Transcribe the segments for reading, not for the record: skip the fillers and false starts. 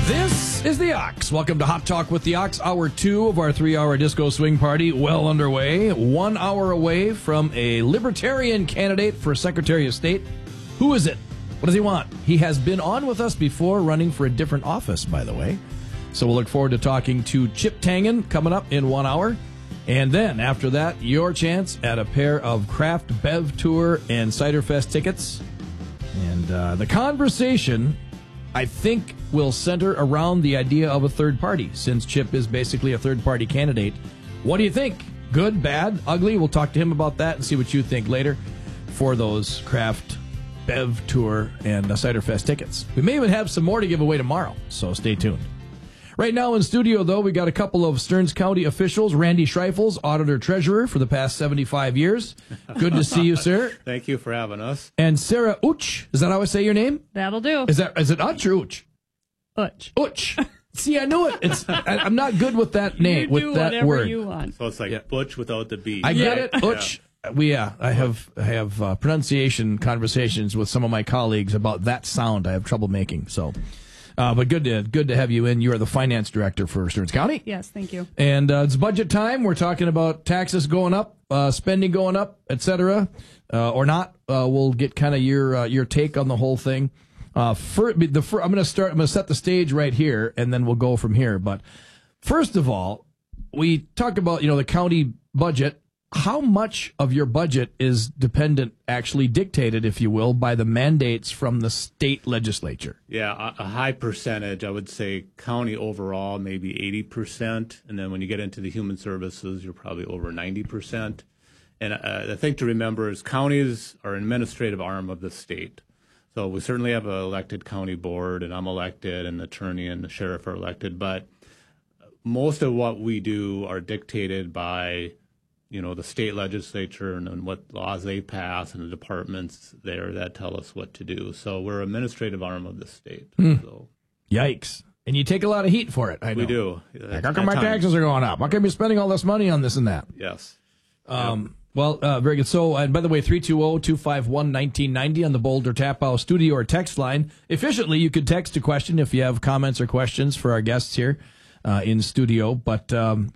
This is the Ox. Welcome to Hot Talk with the Ox. Hour 2 of our 3-hour disco swing party well underway. 1 hour away from a libertarian candidate for Secretary of State. Who is it? What does he want? He has been on with us before, running for a different office, by the way. So we'll look forward to talking to Chip Tangen coming up in 1 hour. And then, after that, your chance at a pair of Craft Bev Tour and Cider Fest tickets. And the conversation, I think, will center around the idea of a third party, since Chip is basically a third-party candidate. What do you think? Good, bad, ugly? We'll talk to him about that and see what you think later for those Craft Bev Tour and Cider Fest tickets. We may even have some more to give away tomorrow, so stay tuned. Right now in studio, though, we got a couple of Stearns County officials. Randy Schreifels, auditor-treasurer for the past 75 years. Good to see you, sir. Thank you for having us. And Sarah Uch. Is that how I say your name? That'll do. Is it Uch or Uch? Uch. Uch. See, I knew it. I'm not good with that name, with that whatever word. you want. So it's like Butch without the B. I get it, Uch. I have pronunciation conversations with some of my colleagues about that sound. I have trouble making. So, but good to have you in. You are the finance director for Stearns County. Yes, thank you. And it's budget time. We're talking about taxes going up, spending going up, etc., or not. We'll get kind of your take on the whole thing. I'm going to set the stage right here, and then we'll go from here. But first of all, we talk about the county budget. How much of your budget is dependent, actually dictated, if you will, by the mandates from the state legislature? Yeah, a high percentage. I would say county overall, maybe 80%. And then when you get into the human services, you're probably over 90%. And the thing to remember is counties are an administrative arm of the state. So we certainly have an elected county board, and I'm elected, and the attorney and the sheriff are elected. But most of what we do are dictated by the state legislature and what laws they pass, and the departments there that tell us what to do. So we're an administrative arm of the state. So. Yikes. And you take a lot of heat for it, I know. We do. Like, how come my taxes are going up? How come you're spending all this money on this and that? Yes. Well, very good. So, and by the way, 320-251-1990 on the Boulder Tap House studio or text line. Efficiently, you could text a question if you have comments or questions for our guests here in studio. But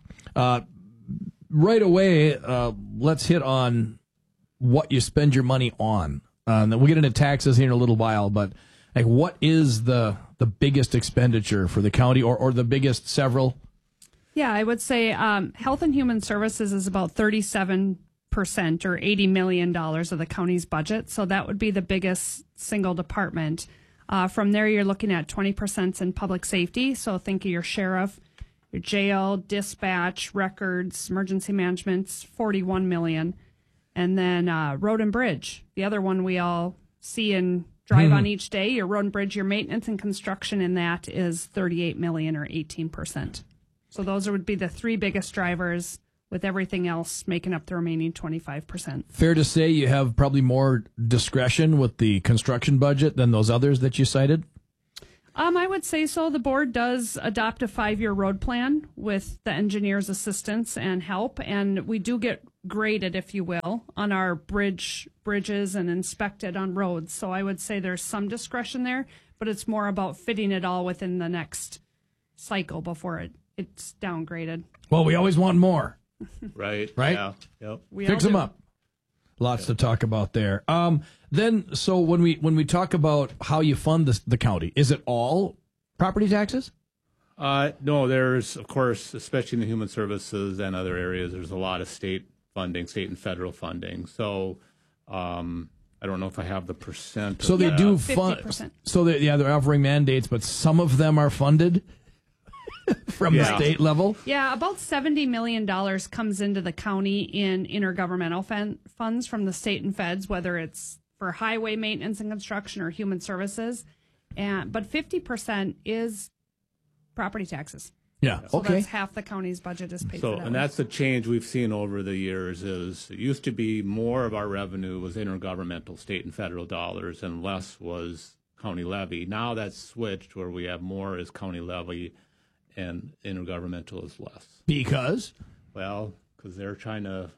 right away, let's hit on what you spend your money on. Then we'll get into taxes here in a little while, but like, what is the biggest expenditure for the county, or the biggest several? Yeah, I would say Health and Human Services is about 37% or $80 million of the county's budget. So that would be the biggest single department. From there, you're looking at 20% in public safety. So think of your sheriff, your jail, dispatch, records, emergency management, $41 million. And then road and bridge, the other one we all see and drive on each day. Your road and bridge, your maintenance and construction in that is $38 million or 18%. So those would be the three biggest drivers, with everything else making up the remaining 25%. Fair to say you have probably more discretion with the construction budget than those others that you cited? I would say so. The board does adopt a 5-year road plan with the engineer's assistance and help, and we do get graded, if you will, on our bridges and inspected on roads. So I would say there's some discretion there, but it's more about fitting it all within the next cycle before it's downgraded. Well, we always want more. Right. Right? Yeah. Yep. Fix them up. Lots to talk about there. Then, so when we talk about how you fund the county, is it all property taxes? No, there's, of course, especially in the human services and other areas, there's a lot of state funding, state and federal funding. So I don't know if I have the percent. So they do fund. 50%. So they're offering mandates, but some of them are funded from the state level? Yeah, about $70 million comes into the county in intergovernmental funds from the state and feds, whether it's for highway maintenance and construction or human services. But 50% is property taxes. Yeah, So okay. that's half the county's budget is paid for that. And that's the change we've seen over the years. Is it used to be more of our revenue was intergovernmental, state and federal dollars, and less was county levy. Now that's switched, where we have more as county levy and intergovernmental is less. Because? Well, because they're trying to,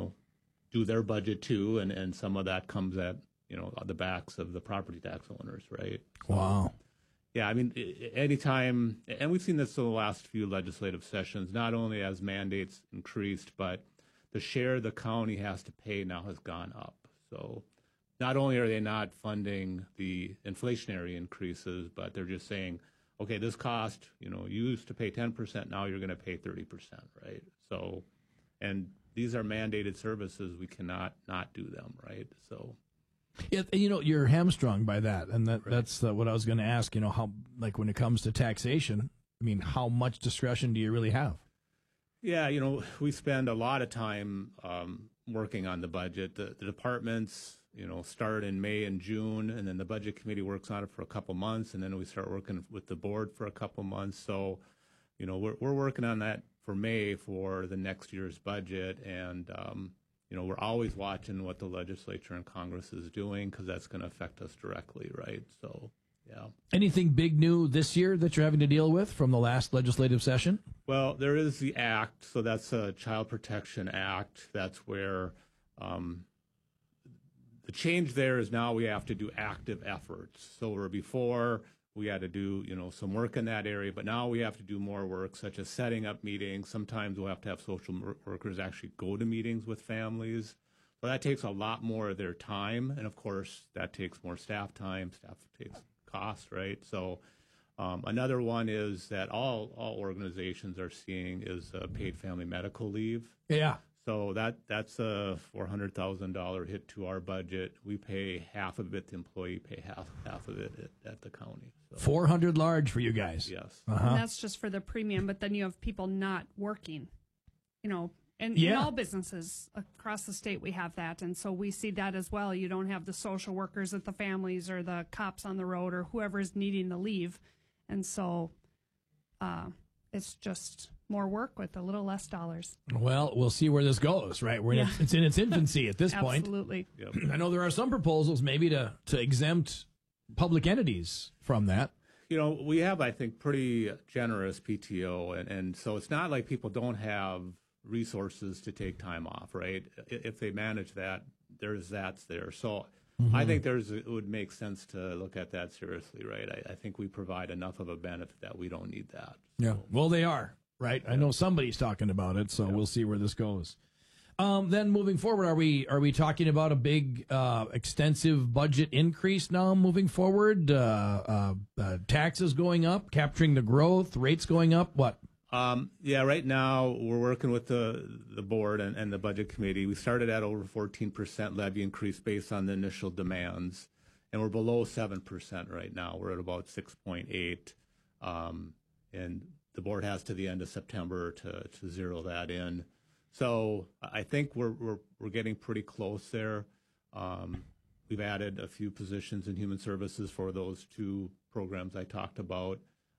do their budget too, and some of that comes at, the backs of the property tax owners, right? Wow. Yeah, I mean, anytime, and we've seen this in the last few legislative sessions, not only as mandates increased, but the share the county has to pay now has gone up. So not only are they not funding the inflationary increases, but they're just saying, okay, this cost, you used to pay 10%, now you're going to pay 30%, right? So, and these are mandated services, we cannot not do them, right? So. You're hamstrung by that, and that's what I was going to ask. How, like, when it comes to taxation, I mean, how much discretion do you really have? Yeah, we spend a lot of time working on the budget. The departments, start in May and June, and then the budget committee works on it for a couple months, and then we start working with the board for a couple months. So, we're working on that for May for the next year's budget, and we're always watching what the legislature and Congress is doing because that's going to affect us directly, right? So, yeah. Anything big new this year that you're having to deal with from the last legislative session? Well, there is the act. So that's a Child Protection Act. That's where the change there is now we have to do active efforts. So where before we had to do, some work in that area, but now we have to do more work, such as setting up meetings. Sometimes we'll have to have social workers actually go to meetings with families. So that takes a lot more of their time. And of course, that takes more staff time. Staff takes cost, right? So another one is that all organizations are seeing is paid family medical leave. Yeah. So that's a $400,000 hit to our budget. We pay half of it. The employee pay half of it at the county. So. 400 large for you guys. Yes. Uh-huh. And that's just for the premium, but then you have people not working, in all businesses across the state we have that. And so we see that as well. You don't have the social workers at the families or the cops on the road or whoever is needing the leave. And so it's just more work with a little less dollars. Well, we'll see where this goes, right? It's in its infancy at this point. Absolutely. Yep. I know there are some proposals maybe to exempt public entities from that. We have, I think, pretty generous PTO, and so it's not like people don't have resources to take time off, right? If they manage that, that's there. So I think it would make sense to look at that seriously, right? I think we provide enough of a benefit that we don't need that. So. Yeah, well, they are. Right, I know somebody's talking about it, so we'll see where this goes. Then moving forward, are we talking about a big, extensive budget increase now? Moving forward, taxes going up, capturing the growth, rates going up. What? Yeah, right now we're working with the board and the budget committee. We started at over 14% levy increase based on the initial demands, and we're below 7% right now. We're at about 6.8, and the board has to the end of September to zero that in. So I think we're getting pretty close there. We've added a few positions in human services for those two programs I talked about.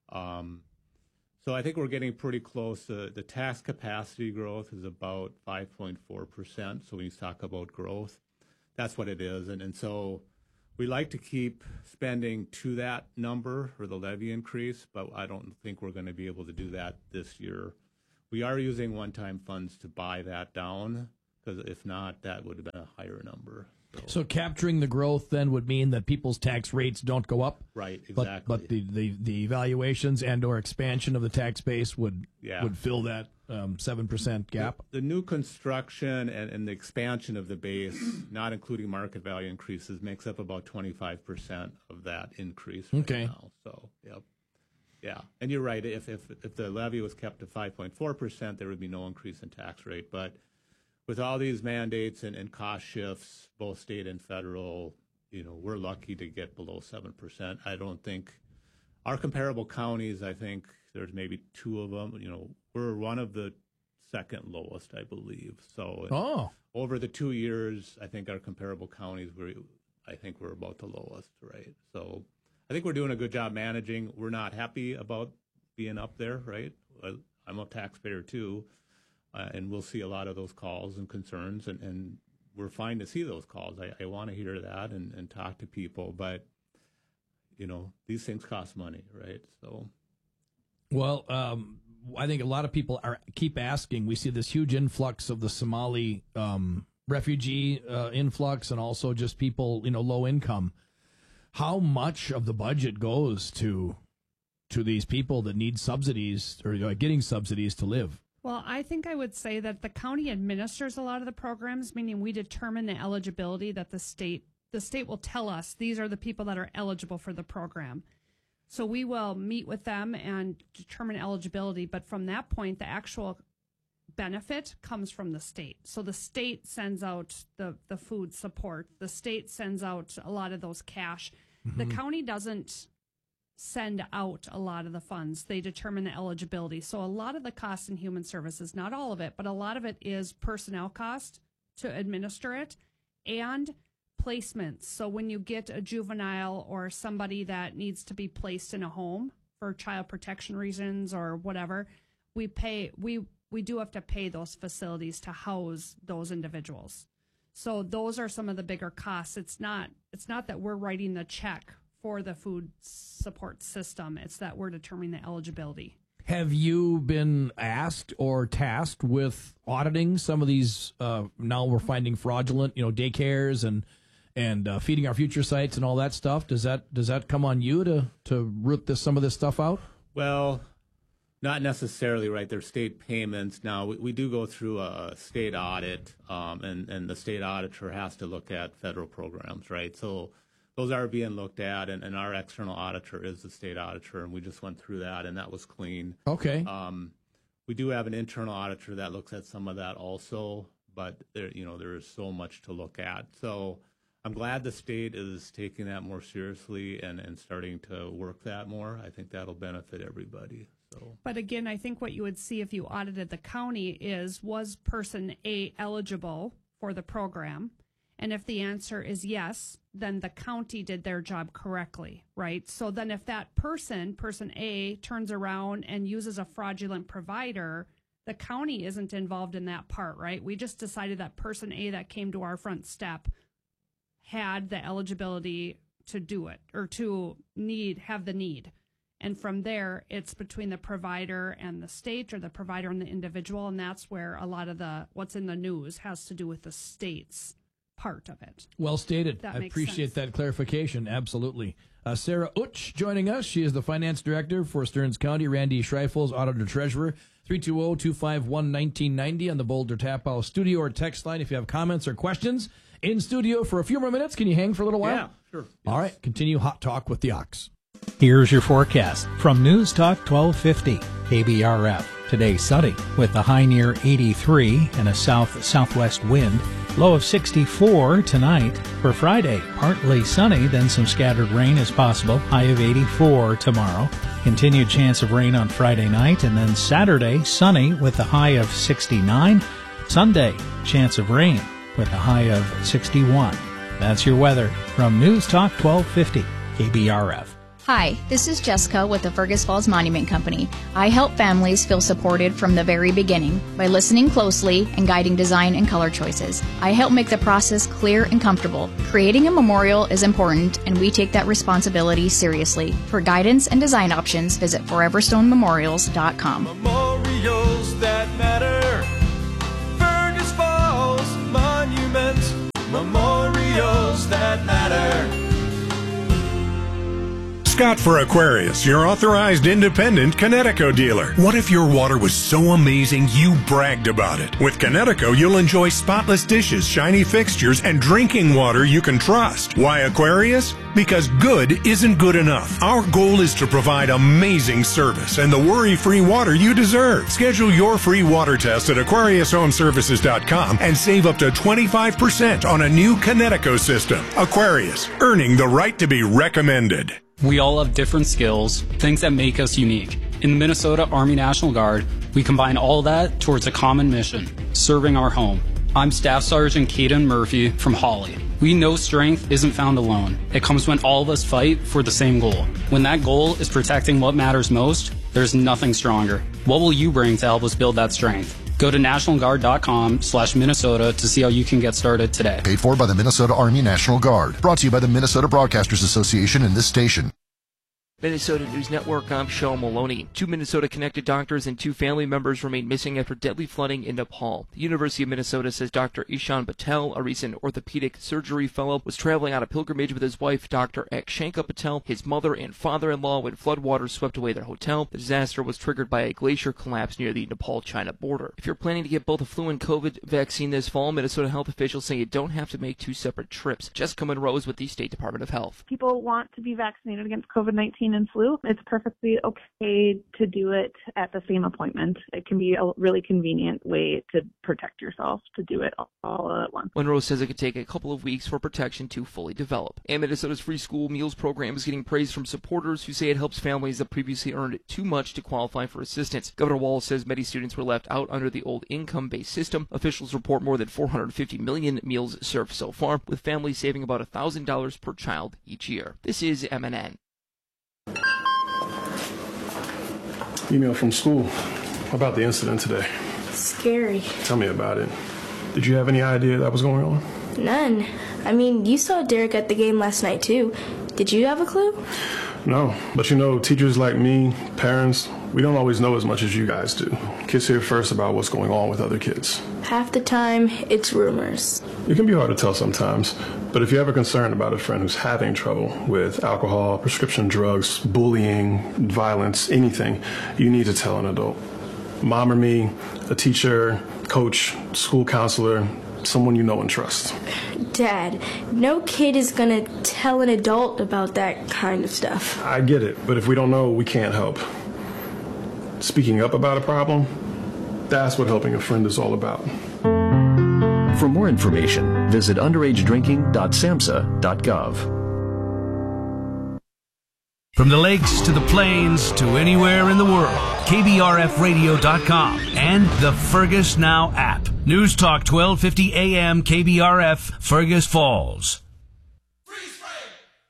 So I think we're getting pretty close. The tax capacity growth is about 5.4%. So when you talk about growth, that's what it is. And so we like to keep spending to that number or the levy increase, but I don't think we're going to be able to do that this year. We are using one-time funds to buy that down, because if not, that would have been a higher number. So capturing the growth then would mean that people's tax rates don't go up? Right, exactly. But the evaluations and or expansion of the tax base would fill that 7% gap? The new construction and the expansion of the base, not including market value increases, makes up about 25% of that increase right now. So, yep. Yeah, and you're right. If the levy was kept to 5.4%, there would be no increase in tax rate. But with all these mandates and cost shifts, both state and federal, we're lucky to get below 7%. I don't think our comparable counties, I think there's maybe two of them. We're one of the second lowest, I believe. So over the 2 years, I think our comparable counties, we're about the lowest, right? So I think we're doing a good job managing. We're not happy about being up there, right? I'm a taxpayer too. And we'll see a lot of those calls and concerns, and we're fine to see those calls. I want to hear that and talk to people, but these things cost money, right? So, well, I think a lot of people keep asking. We see this huge influx of the Somali refugee influx, and also just people low income. How much of the budget goes to to these people that need subsidies or getting subsidies to live? Well, I think I would say that the county administers a lot of the programs, meaning we determine the eligibility that the state will tell us these are the people that are eligible for the program. So we will meet with them and determine eligibility. But from that point, the actual benefit comes from the state. So the state sends out the food support. The state sends out a lot of those cash. Mm-hmm. The county doesn't send out a lot of the funds. They determine the eligibility. So a lot of the costs in human services, not all of it, but a lot of it is personnel cost to administer it and placements. So when you get a juvenile or somebody that needs to be placed in a home for child protection reasons or whatever, we do have to pay those facilities to house those individuals. So those are some of the bigger costs. It's not that we're writing the check for the food support system. It's that we're determining the eligibility. Have you been asked or tasked with auditing some of these? Now we're finding fraudulent, daycares and feeding our future sites and all that stuff. Does that come on you to root some of this stuff out? Well, not necessarily, right? They're state payments. Now, we do go through a state audit, and the state auditor has to look at federal programs, right? So those are being looked at, and our external auditor is the state auditor, and we just went through that, and that was clean. Okay. We do have an internal auditor that looks at some of that also, but there is so much to look at. So I'm glad the state is taking that more seriously and starting to work that more. I think that'll benefit everybody. So. But again, I think what you would see if you audited the county was person A eligible for the program? And if the answer is yes, then the county did their job correctly, right? So then if that person A, turns around and uses a fraudulent provider, the county isn't involved in that part, right? We just decided that person A that came to our front step had the eligibility to do it or have the need. And from there, it's between the provider and the state or the provider and the individual. And that's where a lot of what's in the news has to do with the state's part of it. Well stated. I appreciate that clarification. Absolutely. Sarah Utsch joining us. She is the finance director for Stearns County. Randy Schreifels, auditor treasurer. 320-251-1990 on the Boulder Tap House studio or text line if you have comments or questions. In studio for a few more minutes. Can you hang for a little while? Yeah, sure. Yes. All right. Continue Hot Talk with the Ox. Here's your forecast from News Talk 1250 KBRF. Today sunny with a high near 83 and a south-southwest wind. Low of 64 tonight. For Friday, partly sunny, then some scattered rain is possible. High of 84 tomorrow. Continued chance of rain on Friday night, and then Saturday, sunny with a high of 69. Sunday, chance of rain with a high of 61. That's your weather from News Talk 1250 KBRF. Hi, this is Jessica with the Fergus Falls Monument Company. I help families feel supported from the very beginning by listening closely and guiding design and color choices. I help make the process clear and comfortable. Creating a memorial is important, and we take that responsibility seriously. For guidance and design options, visit foreverstonememorials.com. Memorials that matter. Fergus Falls Monument. Memorials that matter. Scott for Aquarius, your authorized independent Connecticut dealer. What if your water was so amazing you bragged about it? With Connecticut, you'll enjoy spotless dishes, shiny fixtures, and drinking water you can trust. Why Aquarius? Because good isn't good enough. Our goal is to provide amazing service and the worry-free water you deserve. Schedule your free water test at AquariusHomeservices.com and save up to 25% on a new Connecticut system. Aquarius, earning the right to be recommended. We all have different skills, things that make us unique. In the Minnesota Army National Guard, we combine all that towards a common mission, serving our home. I'm Staff Sergeant Caden Murphy from Hawley. We know strength isn't found alone. It comes when all of us fight for the same goal. When that goal is protecting what matters most, there's nothing stronger. What will you bring to help us build that strength? Go to nationalguard.com/Minnesota to see how you can get started today. Paid for by the Minnesota Army National Guard. Brought to you by the Minnesota Broadcasters Association and this station. Minnesota News Network, I'm Sean Maloney. 2 Minnesota-connected doctors and 2 family members remain missing after deadly flooding in Nepal. The University of Minnesota says Dr. Ishan Patel, a recent orthopedic surgery fellow, was traveling on a pilgrimage with his wife, Dr. Akshanka Patel, his mother and father-in-law, when floodwaters swept away their hotel. The disaster was triggered by a glacier collapse near the Nepal-China border. If you're planning to get both a flu and COVID vaccine this fall, Minnesota health officials say you don't have to make 2 separate trips. Jessica Monroe is with the State Department of Health. People want to be vaccinated against COVID-19 and flu. It's perfectly okay to do it at the same appointment. It can be a really convenient way to protect yourself, to do it all at once. Monroe says it could take a couple of weeks for protection to fully develop. And Minnesota's free school meals program is getting praise from supporters who say it helps families that previously earned too much to qualify for assistance. Governor Walz says many students were left out under the old income-based system. Officials report more than 450 million meals served so far, with families saving about $1,000 per child each year. This is MNN. Email from school about the incident today. Scary. Tell me about it. Did you have any idea that was going on? None. I mean, you saw Derek at the game last night, too. Did you have a clue? No, but you know, teachers like me, parents, we don't always know as much as you guys do. Kids hear first about what's going on with other kids. Half the time, it's rumors. It can be hard to tell sometimes, but if you're ever concerned about a friend who's having trouble with alcohol, prescription drugs, bullying, violence, anything, you need to tell an adult. Mom or me, a teacher, coach, school counselor, someone you know and trust. Dad, no kid is gonna tell an adult about that kind of stuff. I get it, but if we don't know, we can't help. Speaking up about a problem, that's what helping a friend is all about. For more information, visit underagedrinking.samhsa.gov. From the lakes to the plains to anywhere in the world, KBRFradio.com and the Fergus Now app. News Talk 1250 AM KBRF, Fergus Falls.